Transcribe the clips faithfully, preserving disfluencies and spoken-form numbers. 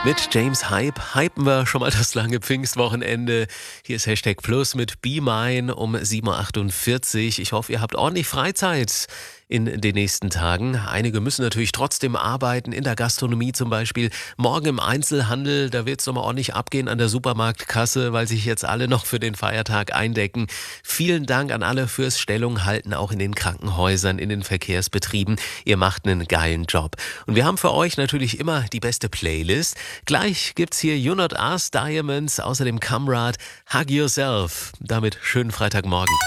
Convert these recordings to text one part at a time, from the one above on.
Mit James Hype hypen wir schon mal das lange Pfingstwochenende. Hier ist Hashtag Plus mit Be Mine um sieben Uhr achtundvierzig. Ich hoffe, ihr habt ordentlich Freizeit in den nächsten Tagen. Einige müssen natürlich trotzdem arbeiten, in der Gastronomie zum Beispiel. Morgen im Einzelhandel, da wird es nochmal ordentlich abgehen an der Supermarktkasse, weil sich jetzt alle noch für den Feiertag eindecken. Vielen Dank an alle fürs Stellunghalten, auch in den Krankenhäusern, in den Verkehrsbetrieben. Ihr macht einen geilen Job. Und wir haben für euch natürlich immer die beste Playlist. Gleich gibt's hier You Not Us, Diamonds, außerdem Kamrat, Hug Yourself. Damit schönen Freitagmorgen.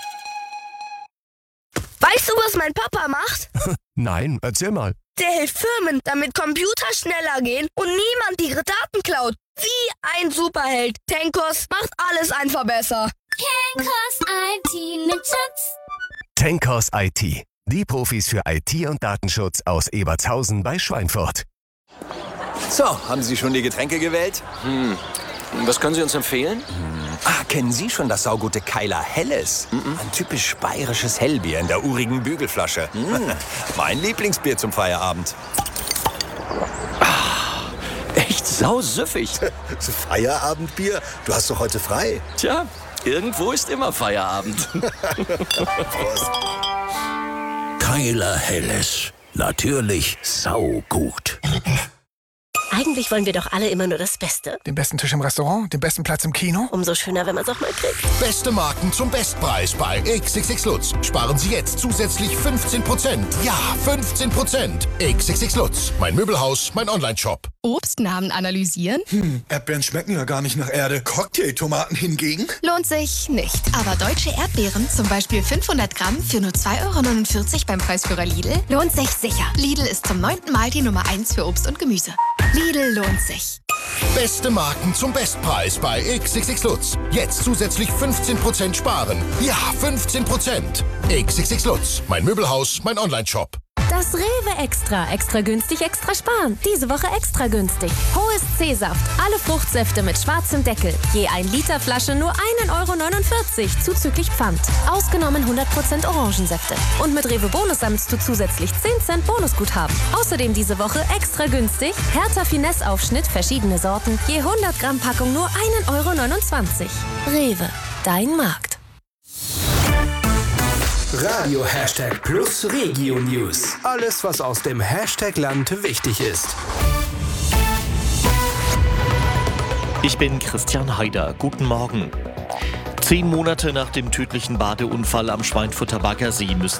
Weißt du, was mein Papa macht? Nein, erzähl mal. Der hilft Firmen, damit Computer schneller gehen und niemand ihre Daten klaut. Wie ein Superheld. Tenkos macht alles einfach besser. Tenkos I T mit Schutz. Tenkos I T. Die Profis für I T und Datenschutz aus Ebertshausen bei Schweinfurt. So, haben Sie schon die Getränke gewählt? Hm. Was können Sie uns empfehlen? Ah, kennen Sie schon das saugute Keiler Helles? Mhm. Ein typisch bayerisches Hellbier in der urigen Bügelflasche. Mhm. Mein Lieblingsbier zum Feierabend. Ah, echt sausüffig. Feierabendbier? Du hast doch heute frei. Tja, irgendwo ist immer Feierabend. Prost. Keiler Helles. Natürlich saugut. Eigentlich wollen wir doch alle immer nur das Beste. Den besten Tisch im Restaurant, den besten Platz im Kino. Umso schöner, wenn man es auch mal kriegt. Beste Marken zum Bestpreis bei X X X Lutz. Sparen Sie jetzt zusätzlich fünfzehn Prozent. Ja, fünfzehn Prozent. X X X Lutz. Mein Möbelhaus, mein Onlineshop. Obstnamen analysieren? Hm, Erdbeeren schmecken ja gar nicht nach Erde. Cocktailtomaten hingegen? Lohnt sich nicht. Aber deutsche Erdbeeren, zum Beispiel fünfhundert Gramm für nur zwei Euro neunundvierzig beim Preisführer Lidl, lohnt sich sicher. Lidl ist zum neunten Mal die Nummer eins für Obst und Gemüse. Lidl lohnt sich. Beste Marken zum Bestpreis bei X X X Lutz. Jetzt zusätzlich fünfzehn Prozent sparen. Ja, fünfzehn Prozent. X X X Lutz. Mein Möbelhaus, mein Onlineshop. Das Rewe Extra. Extra günstig, extra sparen. Diese Woche extra günstig. Hohes C-Saft. Alle Fruchtsäfte mit schwarzem Deckel. Je ein Liter Flasche nur ein Euro neunundvierzig zuzüglich Pfand. Ausgenommen hundert Prozent Orangensäfte. Und mit Rewe Bonus sammelst du zusätzlich zehn Cent Bonusguthaben. Außerdem diese Woche extra günstig. Hertha Finesse Aufschnitt, verschiedene Sorten. Je hundert Gramm Packung nur ein Euro neunundzwanzig. Rewe. Dein Markt. Radio Hashtag Plus Regio News. Alles, was aus dem Hashtag-Land wichtig ist. Ich bin Christian Haider. Guten Morgen. Zehn Monate nach dem tödlichen Badeunfall am Schweinfurter Baggersee müssen